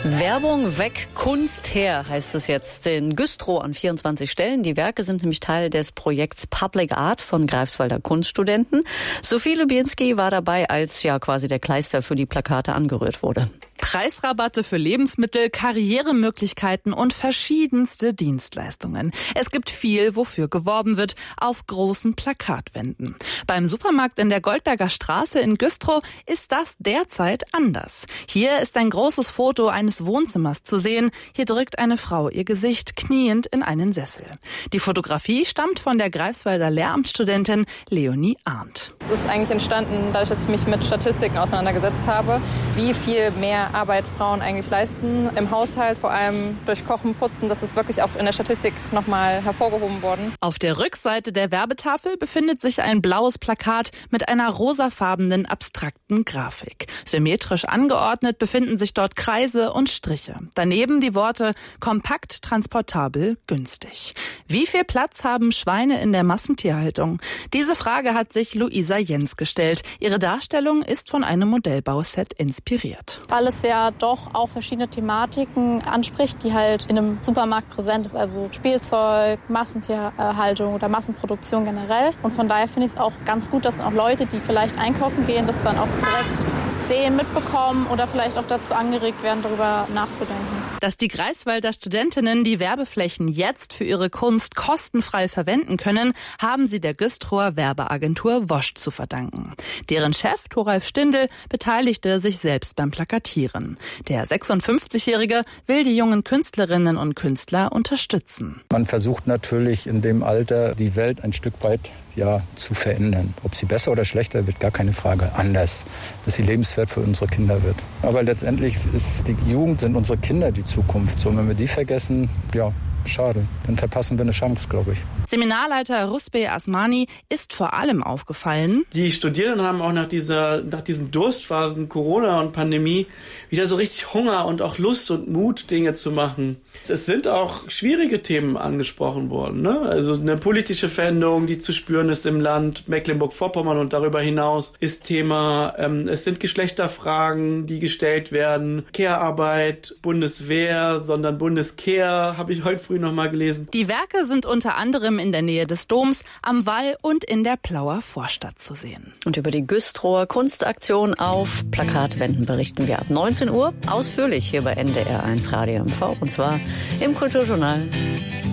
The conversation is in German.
Werbung weg, Kunst her, heißt es jetzt in Güstrow an 24 Stellen. Die Werke sind nämlich Teil des Projekts Public Art von Greifswalder Kunststudenten. Sophie Lubienski war dabei, als quasi der Kleister für die Plakate angerührt wurde. Preisrabatte für Lebensmittel, Karrieremöglichkeiten und verschiedenste Dienstleistungen. Es gibt viel, wofür geworben wird, auf großen Plakatwänden. Beim Supermarkt in der Goldberger Straße in Güstrow ist das derzeit anders. Hier ist ein großes Foto eines Wohnzimmers zu sehen. Hier drückt eine Frau ihr Gesicht kniend in einen Sessel. Die Fotografie stammt von der Greifswalder Lehramtsstudentin Leonie Arndt. Es ist eigentlich entstanden, dadurch, dass ich mich mit Statistiken auseinandergesetzt habe, wie viel mehr Arbeit Frauen eigentlich leisten im Haushalt, vor allem durch Kochen, Putzen. Das ist wirklich auch in der Statistik nochmal hervorgehoben worden. Auf der Rückseite der Werbetafel befindet sich ein blaues Plakat mit einer rosafarbenen abstrakten Grafik. Symmetrisch angeordnet befinden sich dort Kreise und Striche. Daneben die Worte kompakt, transportabel, günstig. Wie viel Platz haben Schweine in der Massentierhaltung? Diese Frage hat sich Luisa Jens gestellt. Ihre Darstellung ist von einem Modellbauset inspiriert. Weil es ja doch auch verschiedene Thematiken anspricht, die halt in einem Supermarkt präsent ist, also Spielzeug, Massentierhaltung oder Massenproduktion generell. Und von daher finde ich es auch ganz gut, dass auch Leute, die vielleicht einkaufen gehen, das dann auch direkt sehen, mitbekommen oder vielleicht auch dazu angeregt werden, darüber nachzudenken. Dass die Greifswalder Studentinnen die Werbeflächen jetzt für ihre Kunst kostenfrei verwenden können, haben sie der Güstrower Werbeagentur Wosch zu verdanken. Deren Chef, Thoralf Stindl, beteiligte sich selbst beim Plakatieren. Der 56-Jährige will die jungen Künstlerinnen und Künstler unterstützen. Man versucht natürlich in dem Alter die Welt ein Stück weit zu verändern. Ob sie besser oder schlechter wird, gar keine Frage. Anders, dass sie lebenswert für unsere Kinder wird. Aber letztendlich ist die Jugend, sind unsere Kinder die Zukunft. So, wenn wir die vergessen, schade. Dann verpassen wir eine Chance, glaube ich. Seminarleiter Rusbeh Asmani ist vor allem aufgefallen: Die Studierenden haben auch nach diesen Durstphasen Corona und Pandemie wieder so richtig Hunger und auch Lust und Mut, Dinge zu machen. Es sind auch schwierige Themen angesprochen worden, ne? Also eine politische Veränderung, die zu spüren ist im Land Mecklenburg-Vorpommern und darüber hinaus ist Thema. Es sind Geschlechterfragen, die gestellt werden. Care-Arbeit, Bundeswehr, sondern Bundescare, habe ich heute früh noch mal gelesen. Die Werke sind unter anderem in der Nähe des Doms, am Wall und in der Plauer Vorstadt zu sehen. Und über die Güstrower Kunstaktion auf Plakatwänden berichten wir ab 19 Uhr ausführlich hier bei NDR1 Radio MV, und zwar im Kulturjournal.